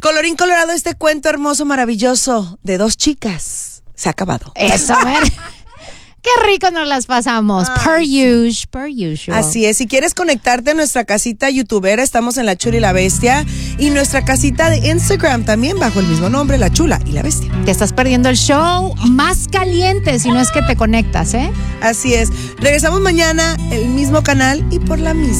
Colorín colorado, este cuento hermoso, maravilloso de dos chicas se ha acabado. Eso, a ver. Qué rico nos las pasamos. Per usual. Así es. Si quieres conectarte a nuestra casita youtubera, estamos en La Chula y la Bestia. Y nuestra casita de Instagram también bajo el mismo nombre, La Chula y la Bestia. Te estás perdiendo el show más caliente si no es que te conectas, ¿eh? Así es. Regresamos mañana, el mismo canal y por la misma